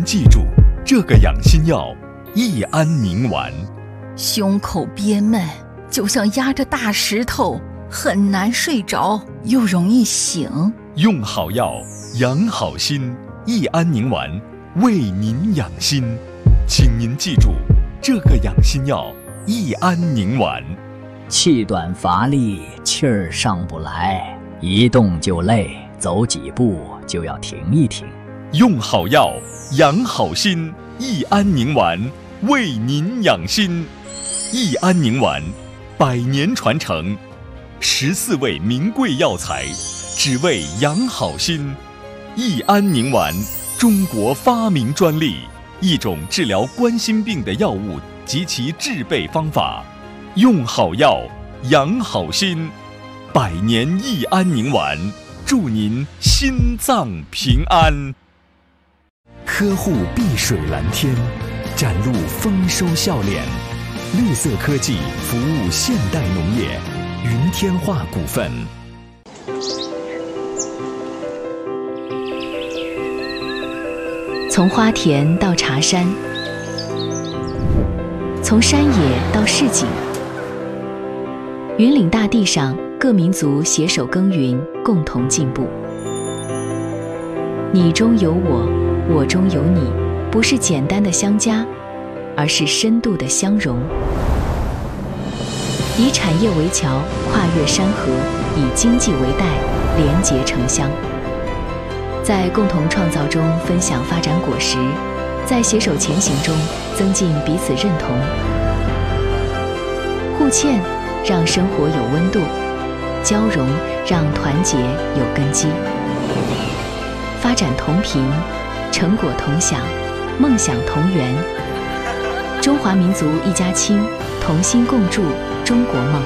记住，这个养心药益安宁丸。 胸口憋闷，就像压着大石头，很难睡着，又容易醒。 用好药，养好心，益安宁丸为您养心。请您记住，这个养心药益安宁丸。 气短乏力，气儿上不来，一动就累，走几步就要停一停。 用好药，养好心，益安宁丸为您养心。益安宁丸100年传承，14味名贵药材，只为养好心。益安宁丸，中国发明专利，一种治疗冠心病的药物及其制备方法。用好药，养好心，100年益安宁丸，祝您心脏平安。呵护碧水蓝天，展露丰收笑脸。绿色科技服务现代农业，云天化股份。 从花田到茶山，从山野到市井，云岭大地上，各民族携手耕耘，共同进步。你中有我，我中有你，不是简单的相加，而是深度的相融。以产业为桥，跨越山河；以经济为带，连结城乡。在共同创造中分享发展果实，在携手前行中增进彼此认同。互欠让生活有温度，交融让团结有根基。发展同频，成果同享，梦想同圆。中华民族一家亲，同心共筑中国梦。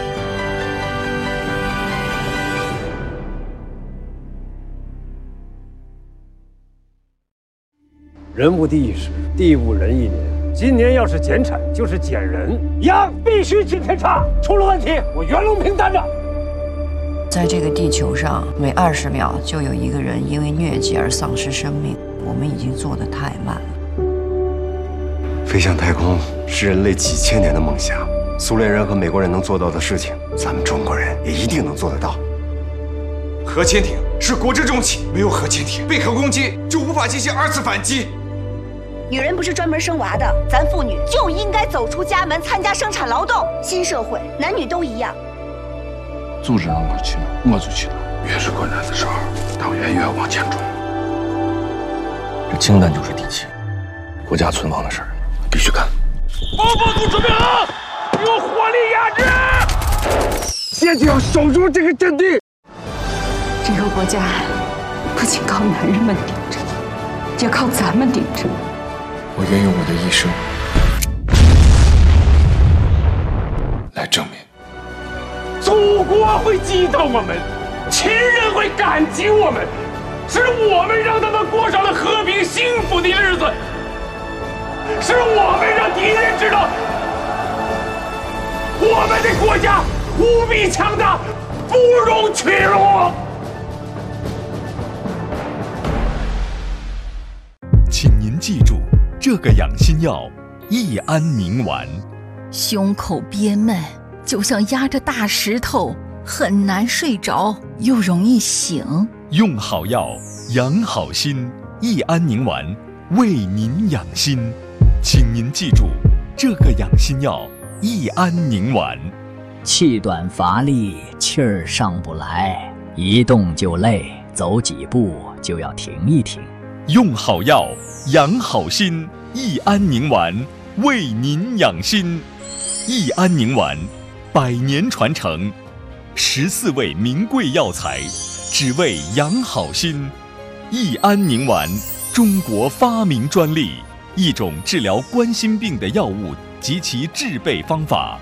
人无地一时，地无人一年。今年要是减产，就是减人。羊必须今天查，出了问题，我袁隆平担着。 在这个地球上，每20秒就有一个人因为疟疾而丧失生命，我们已经做得太慢了。 飞向太空是人类几千年的梦想，苏联人和美国人能做到的事情，咱们中国人也一定能做得到。 核潜艇是国之重器，没有核潜艇，被核攻击就无法进行2次反击。 女人不是专门生娃的，咱妇女就应该走出家门，参加生产劳动。新社会，男女都一样。 组织让我去了，我就去了。越是困难的时候，党员越要往前冲。这清淡就是底气，国家存亡的事儿必须干。 报告组准备好，有火力压制。现在要守住这个阵地。 这个国家不仅靠男人们顶着，也靠咱们顶着。 我愿用我的一生来证明， 祖国会记得我们，亲人会感激我们，是我们让他们过上了和平幸福的日子，是我们让敌人知道，我们的国家无比强大，不容屈辱。 请您记住，这个养心药益安宁丸。 胸口憋闷，就像压着大石头，很难睡着，又容易醒。 用好药，养好心，益安宁丸为您养心。请您记住，这个养心药益安宁丸。 气短乏力，气儿上不来，一动就累，走几步就要停一停。 用好药，养好心，益安宁丸为您养心。益安宁丸100年传承，14味名贵药材，只为养好心。益安宁丸，中国发明专利，一种治疗冠心病的药物及其制备方法。